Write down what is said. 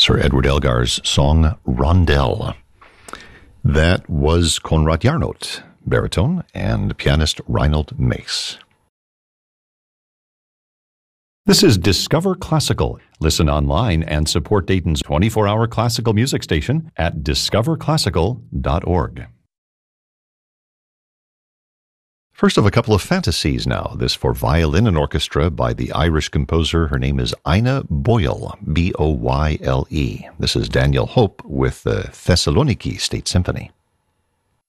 Sir Edward Elgar's song Rondell. That was Konrad Jarnot, baritone, and pianist Reinhold Mace. This is Discover Classical. Listen online and support Dayton's 24-hour classical music station at discoverclassical.org. First of a couple of fantasies now. This for violin and orchestra by the Irish composer. Her name is Ina Boyle, Boyle. This is Daniel Hope with the Thessaloniki State Symphony.